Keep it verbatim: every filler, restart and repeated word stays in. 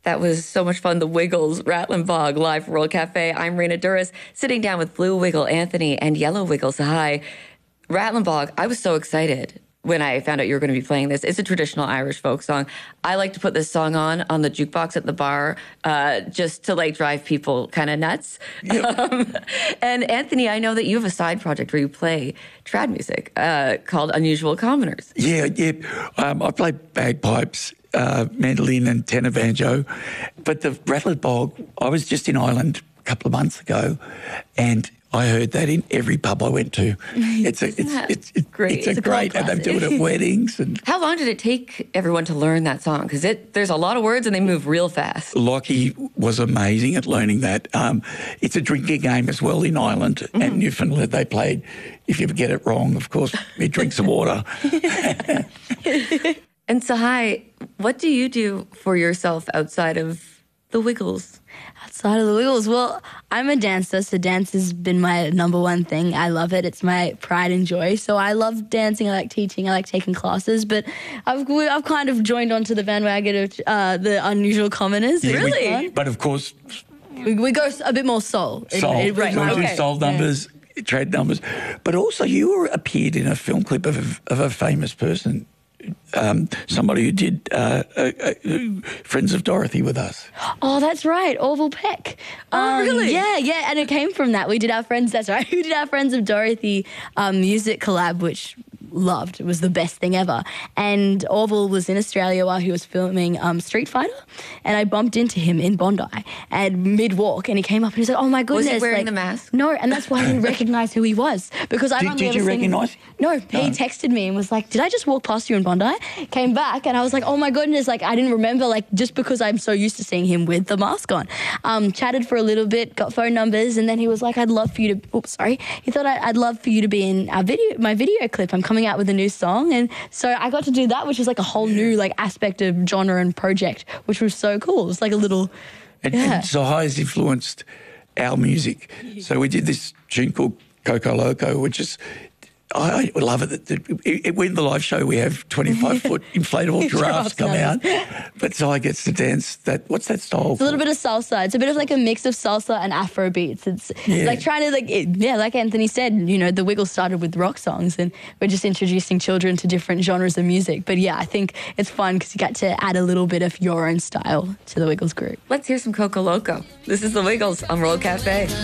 That was so much fun. The Wiggles, Rattling Bog, live World Cafe. I'm Raina Duras, sitting down with Blue Wiggle Anthony and Yellow Wiggle Sahai. Rattling Bog, I was so excited when I found out you were going to be playing this. It's a traditional Irish folk song. I like to put this song on on the jukebox at the bar uh, just to like drive people kind of nuts. Yep. Um, and Anthony, I know that you have a side project where you play trad music uh, called Unusual Commoners. Yeah, yeah. Um, I play bagpipes, uh, mandolin and tenor banjo. But the Rattling Bog, I was just in Ireland a couple of months ago and I heard that in every pub I went to. It's a, it's, it's, it's great. It's a, it's a great, and they do it at weddings. And how long did it take everyone to learn that song? Because it there's a lot of words and they move real fast. Lockie was amazing at learning that. Um, it's a drinking game as well in Ireland mm-hmm. and Newfoundland. They played. If you get it wrong, of course, you drink some water. And Sahai, what do you do for yourself outside of the Wiggles? Outside of the Wiggles, well, I'm a dancer, so dance has been my number one thing. I love it. It's my pride and joy. So I love dancing. I like teaching. I like taking classes. But I've I've kind of joined onto the bandwagon of uh, the Unusual Commoners. Yeah, really? We, but of course, we, we go a bit more soul. Soul, it, it, right? So we Okay. do soul numbers, yeah. trad numbers. But also, you were appeared in a film clip of a, of a famous person. Um, somebody who did uh, uh, uh, Friends of Dorothy with us. Oh, that's right, Orville Peck. Oh, um, really? Yeah, yeah, and it came from that. We did our Friends, that's right, we did our Friends of Dorothy um, music collab, which loved. It was the best thing ever. And Orville was in Australia while he was filming um, Street Fighter, and I bumped into him in Bondi and mid-walk, and he came up and he said, oh my goodness. Was he wearing like, the mask? No, and that's why I didn't recognise who he was, because I've Did, only did ever you seen recognise him. him? No, he No. texted me and was like, did I just walk past you in Bondi? Came back and I was like, oh my goodness, like I didn't remember, like just because I'm so used to seeing him with the mask on. Um, chatted for a little bit, got phone numbers, and then he was like, I'd love for you to, oops, sorry. He thought I'd, I'd love for you to be in our video, my video clip. I'm coming out with a new song. And so I got to do that, which was like a whole new like aspect of genre and project, which was so cool. It's like a little, And, yeah. and Sahai has influenced our music. So we did this tune called Coco Loco, which is, I, I love it. That it, it, when the live show we have twenty-five foot inflatable giraffes come out, but Sahai gets to dance that, what's that style? It's a little bit of salsa. It's a bit of like a mix of salsa and Afro beats. It's Yeah. like trying to like, it, yeah, like Anthony said, you know, the Wiggles started with rock songs and we're just introducing children to different genres of music. But yeah, I think it's fun because you get to add a little bit of your own style to the Wiggles group. Let's hear some Coco Loco. This is the Wiggles on World Cafe.